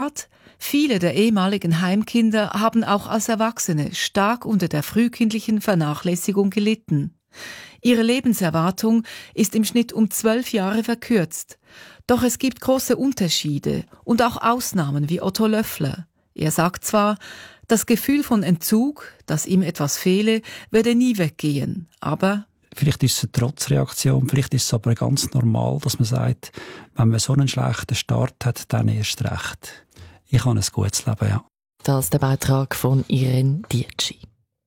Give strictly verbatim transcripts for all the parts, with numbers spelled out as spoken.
Zitat: Viele der ehemaligen Heimkinder haben auch als Erwachsene stark unter der frühkindlichen Vernachlässigung gelitten. Ihre Lebenserwartung ist im Schnitt um zwölf Jahre verkürzt. Doch es gibt große Unterschiede und auch Ausnahmen wie Otto Löffler. Er sagt zwar, das Gefühl von Entzug, dass ihm etwas fehle, werde nie weggehen, aber vielleicht ist es eine Trotzreaktion, vielleicht ist es aber ganz normal, dass man sagt, wenn man so einen schlechten Start hat, dann erst recht. Ich habe ein gutes Leben, ja. Das ist der Beitrag von Irene Dietschi.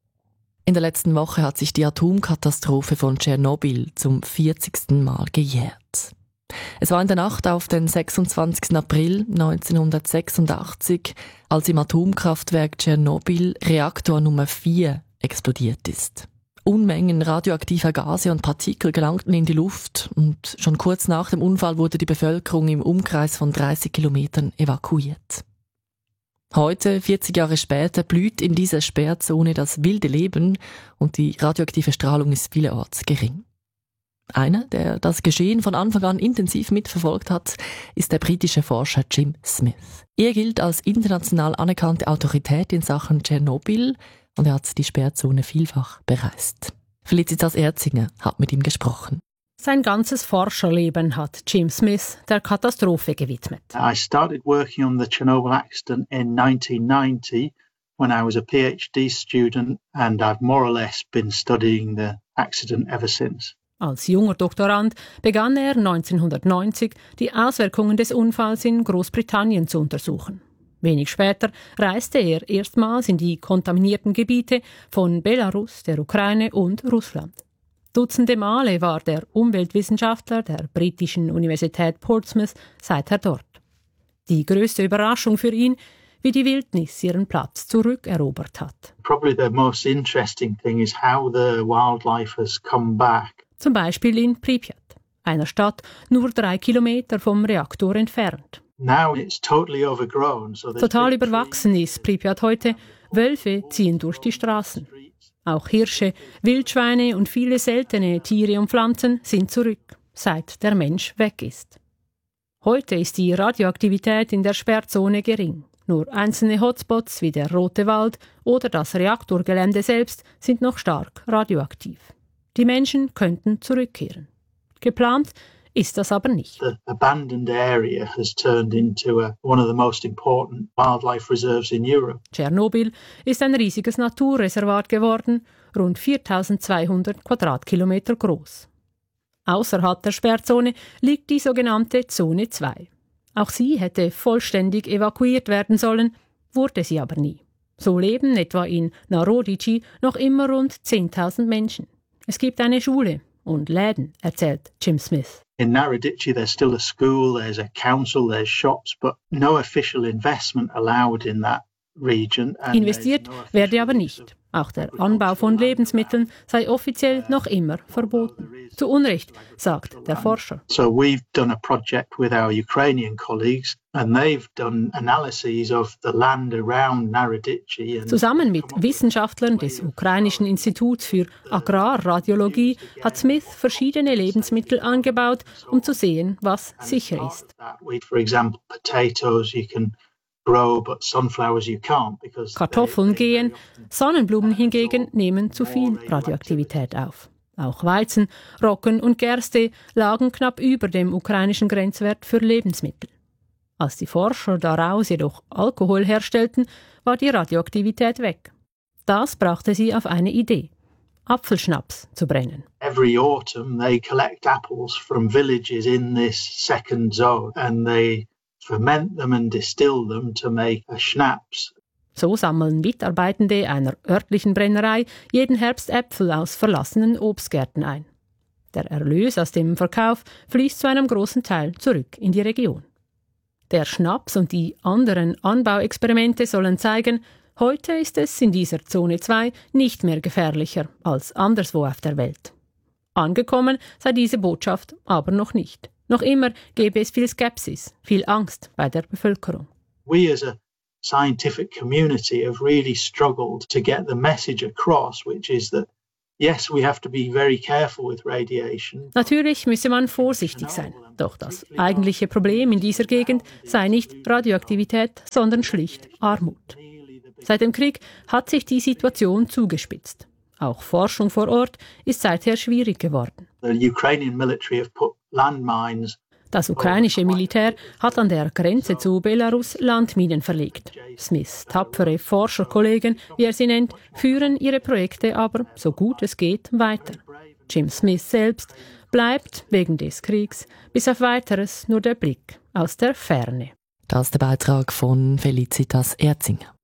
In der letzten Woche hat sich die Atomkatastrophe von Tschernobyl zum vierzigsten Mal gejährt. Es war in der Nacht auf den sechsundzwanzigsten April neunzehnhundertsechsundachtzig, als im Atomkraftwerk Tschernobyl Reaktor Nummer vier explodiert ist. Unmengen radioaktiver Gase und Partikel gelangten in die Luft und schon kurz nach dem Unfall wurde die Bevölkerung im Umkreis von dreißig Kilometern evakuiert. Heute, vierzig Jahre später, blüht in dieser Sperrzone das wilde Leben und die radioaktive Strahlung ist vielerorts gering. Einer, der das Geschehen von Anfang an intensiv mitverfolgt hat, ist der britische Forscher Jim Smith. Er gilt als international anerkannte Autorität in Sachen Tschernobyl und er hat die Sperrzone vielfach bereist. Felicitas Erzinger hat mit ihm gesprochen. Sein ganzes Forscherleben hat Jim Smith der Katastrophe gewidmet. I started working on the Chernobyl accident in nineteen ninety when I was a PhD student and I've more or less been studying the accident ever since. Als junger Doktorand begann er neunzehnhundertneunzig, die Auswirkungen des Unfalls in Großbritannien zu untersuchen. Wenig später reiste er erstmals in die kontaminierten Gebiete von Belarus, der Ukraine und Russland. Dutzende Male war der Umweltwissenschaftler der britischen Universität Portsmouth seither dort. Die größte Überraschung für ihn, wie die Wildnis ihren Platz zurückerobert hat. Probably the most interesting thing is how the wildlife has come back. Zum Beispiel in Pripyat, einer Stadt nur drei Kilometer vom Reaktor entfernt. Now it's totally overgrown, so Total überwachsen ist Pripyat heute. Wölfe ziehen durch die Straßen. Auch Hirsche, Wildschweine und viele seltene Tiere und Pflanzen sind zurück, seit der Mensch weg ist. Heute ist die Radioaktivität in der Sperrzone gering. Nur einzelne Hotspots wie der Rote Wald oder das Reaktorgelände selbst sind noch stark radioaktiv. Die Menschen könnten zurückkehren. Geplant ist das aber nicht. The abandoned area has turned into a, one of the most important wildlife reserves in Europe. Tschernobyl ist ein riesiges Naturreservat geworden, rund viertausendzweihundert Quadratkilometer groß. Außerhalb der Sperrzone liegt die sogenannte Zone zwei. Auch sie hätte vollständig evakuiert werden sollen, wurde sie aber nie. So leben etwa in Narodici noch immer rund zehntausend Menschen. Es gibt eine Schule und Läden, erzählt Jim Smith. In Narodici there's still a school, there's a council, there's shops, but no official investment allowed in that region. Investiert werde aber nicht. Auch der Anbau von Lebensmitteln sei offiziell noch immer verboten. Zu Unrecht, sagt der Forscher. So we've done a project with our Ukrainian colleagues and they've done analyses of the land around Narodici. Zusammen mit Wissenschaftlern des ukrainischen Instituts für Agrarradiologie hat Smith verschiedene Lebensmittel angebaut, um zu sehen, was sicher ist. For example, potatoes you can grow, but sunflowers you can't because Kartoffeln gehen, Sonnenblumen hingegen nehmen zu viel Radioaktivität auf. Auch Weizen, Roggen und Gerste lagen knapp über dem ukrainischen Grenzwert für Lebensmittel. Als die Forscher daraus jedoch Alkohol herstellten, war die Radioaktivität weg. Das brachte sie auf eine Idee: Apfelschnaps zu brennen. Every autumn they collect apples from villages in this second zone and they ferment them and distill them to make a schnapps. So sammeln Mitarbeitende einer örtlichen Brennerei jeden Herbst Äpfel aus verlassenen Obstgärten ein. Der Erlös aus dem Verkauf fließt zu einem großen Teil zurück in die Region. Der Schnaps und die anderen Anbauexperimente sollen zeigen, heute ist es in dieser Zone zwei nicht mehr gefährlicher als anderswo auf der Welt. Angekommen sei diese Botschaft aber noch nicht. Noch immer gäbe es viel Skepsis, viel Angst bei der Bevölkerung. We as a scientific community have really struggled to get the message across, which is that Yes, we have to be very careful with radiation. Natürlich müsse man vorsichtig sein. Doch das eigentliche Problem in dieser Gegend sei nicht Radioaktivität, sondern schlicht Armut. Seit dem Krieg hat sich die Situation zugespitzt. Auch Forschung vor Ort ist seither schwierig geworden. The Ukrainian military have put landmines. Das ukrainische Militär hat an der Grenze zu Belarus Landminen verlegt. Smiths tapfere Forscherkollegen, wie er sie nennt, führen ihre Projekte aber, so gut es geht, weiter. Jim Smith selbst bleibt wegen des Kriegs bis auf Weiteres nur der Blick aus der Ferne. Das ist der Beitrag von Felicitas Erzinger.